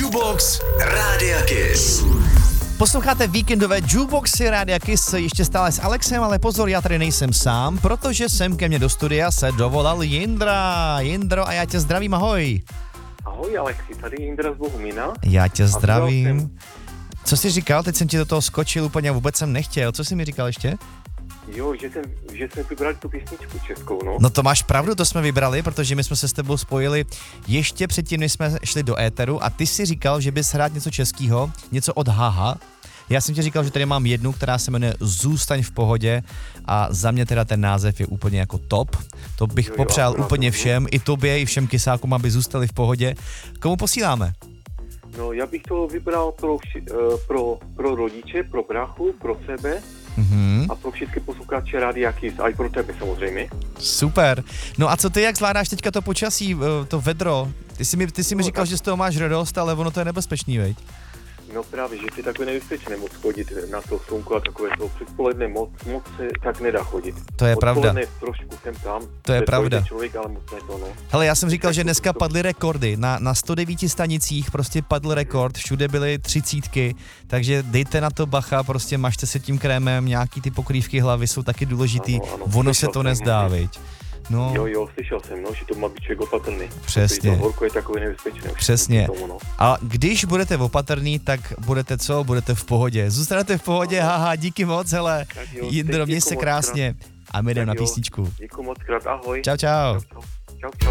Jukebox Rádia Kiss. Posloucháte víkendové Jukeboxy Rádia Kiss ještě stále s Alexem, ale pozor, já tady nejsem sám, protože sem ke mně do studia se dovolal Jindra. Jindro, a já tě zdravím, ahoj. Ahoj Alexi, tady Jindra z Bohumína. Já tě zdravím. Co jsi říkal? Teď jsem ti do toho skočil úplně, vůbec jsem nechtěl. Co jsi mi říkal ještě? Jo, že jsme vybrali tu písničku českou, no. No to máš pravdu, to jsme vybrali, protože my jsme se s tebou spojili ještě předtím, než jsme šli do éteru a ty si říkal, že bys hrát něco českého, něco od Haha. Já jsem ti říkal, že tady mám jednu, která se jmenuje Zůstaň v pohodě a za mě teda ten název je úplně jako top. To bych popřál úplně všem, i tobě, i všem kysákům, aby zůstali v pohodě. Komu posíláme? No, já bych to vybral pro rodiče, pro bráchu, pro sebe a pro všechny posluchače Rádia Kiss, a i pro tebe samozřejmě. Super. No a co ty, jak zvládáš teďka to počasí, to vedro? Ty jsi mi říkal, že z toho máš radost, ale ono to je nebezpečný, veď? No právě, že je takové nebezpečné moc chodit na to slunko a takové to. Předpoledne moc se tak nedá chodit. To je pravda. Odpoledne trošku sem tam. To je pravda. Člověk, ale moc ne to, no. Hele, já jsem říkal, že dneska padly rekordy. Na 109 stanicích prostě padl rekord, všude byly 30, takže dejte na to bacha, prostě mažte se tím krémem, nějaký ty pokrývky hlavy jsou taky důležitý, ano, ono se to nezdá, viď? No. Jo, slyšel jsem, no, že to má být člověk opatrný. Přesně. To horko je takové nebezpečné. Přesně. Tomu, no. A když budete opatrný, tak budete co? Budete v pohodě. Zůstanete v pohodě, haha, díky moc, hele. Jindro, měj se krásně. A my jdeme na písničku. Děkuji moc krát, ahoj. Čau. Čau.